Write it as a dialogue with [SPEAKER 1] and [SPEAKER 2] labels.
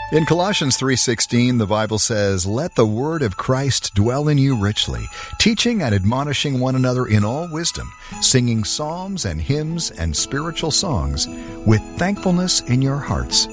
[SPEAKER 1] In Colossians 3:16, the Bible says, "Let the word of Christ dwell in you richly, teaching and admonishing one another in all wisdom, singing psalms and hymns and spiritual songs with thankfulness in your hearts